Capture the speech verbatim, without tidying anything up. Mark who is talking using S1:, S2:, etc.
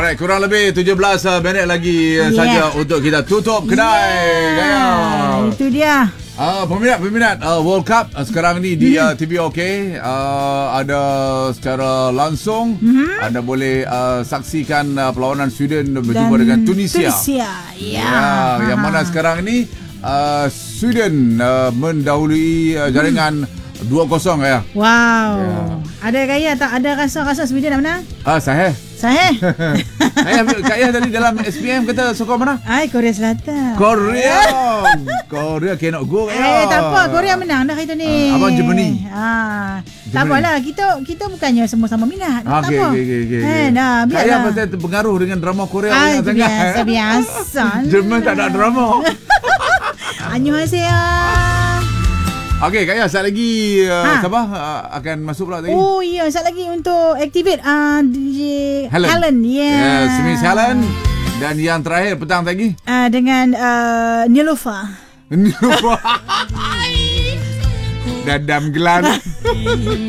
S1: Alright, kurang lebih tujuh belas uh, minit lagi uh, yeah. saja untuk kita tutup kedai.
S2: Yeah. Itu dia.
S1: Uh, peminat-peminat uh, World Cup uh, sekarang ni di uh, T V O K uh, ada secara langsung. Mm-hmm. Anda boleh uh, saksikan uh, perlawanan Sweden berjumpa dengan Tunisia.
S2: Tunisia, ya.
S1: Yeah. Yang mana sekarang ni uh, Sweden uh, mendahului uh, jaringan mm. dua kosong ya.
S2: Wow. Yeah. Ada gaya tak? Ada rasa-rasa Sweden nak menang?
S1: Ah, sahih.
S2: Sahih.
S1: Ayah, Kak Ayah tadi dalam S P M kata sokong mana?
S2: Ai, Korea Selatan.
S1: Korea. Korea cannot go.
S2: Eh, tak apa, Korea menang dah hari tu ni.
S1: Uh, abang Germany.
S2: Ah, tak apalah, kita kita bukannya semua-sama minat.
S1: Ah,
S2: tak
S1: okay,
S2: apa.
S1: Okay, okay, okay.
S2: Eh, dah, biarlah.
S1: Ayah pasal terpengaruh dengan drama Korea
S2: ah,
S1: banyak sangat.
S2: Biasa, biasa.
S1: Jerman tak ada drama.
S2: Annyeonghaseyo.
S1: Okey, Kak Ayah, saat lagi uh, ha. Sabah uh, akan masuk pula tadi.
S2: Oh iya, saat lagi untuk activate uh, D J
S1: Helen.
S2: Helen. Yeah.
S1: Yes, Miss Helen. Dan yang terakhir petang tadi
S2: uh, dengan uh, Nilofa.
S1: Nilofa. Dadam gelan.